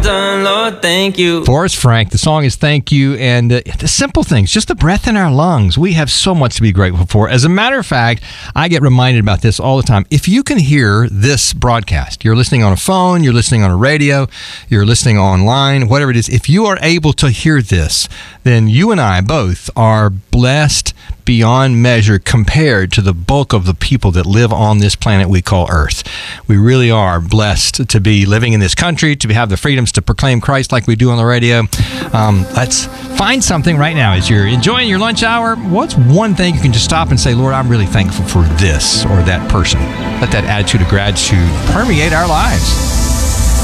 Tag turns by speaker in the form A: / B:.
A: done, Lord, thank you.
B: Forrest Frank, the song is Thank You, and the simple things, just the breath in our lungs. We have so much to be grateful for. As a matter of fact, I get reminded about this all the time. If you can hear this broadcast, you're listening on a phone, you're listening on a radio, you're listening online, whatever it is, if you are able to hear this, then you and I both are blessed beyond measure compared to the bulk of the people that live on this planet we call Earth. We really are blessed to be living in this country, to have the freedoms to proclaim Christ like we do on the radio. Let's find something right now. As you're enjoying your lunch hour, what's one thing you can just stop and say, Lord, I'm really thankful for this or that person. Let that attitude of gratitude permeate our lives.